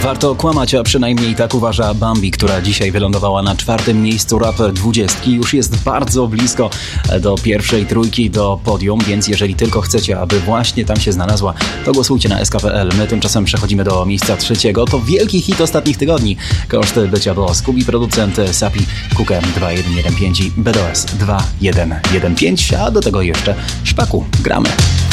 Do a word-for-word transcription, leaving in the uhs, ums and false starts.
Warto kłamać, a przynajmniej tak uważa Bambi, która dzisiaj wylądowała na czwartym miejscu rap dwudziestki. Już jest bardzo blisko do pierwszej trójki, do podium, więc jeżeli tylko chcecie, aby właśnie tam się znalazła, to głosujcie na S K P L. My tymczasem przechodzimy do miejsca trzeciego. To wielki hit ostatnich tygodni. Koszt bycia było Scooby, producent Sapi, Kukem dwa jeden jeden pięć i B D O S dwa jeden jeden pięć, a do tego jeszcze Szpaku. Gramy.